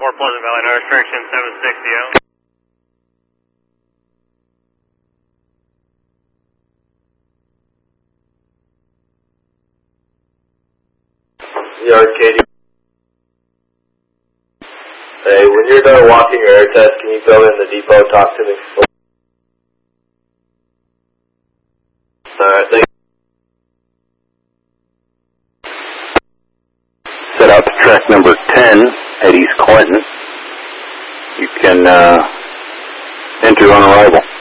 Pleasant Valley, no restriction, 760. The Arcadia. Hey, when you're done walking your air test, can you go in the depot, talk to me? Alright, thank you. Set out to track number 10 at East Clinton. You can enter on arrival.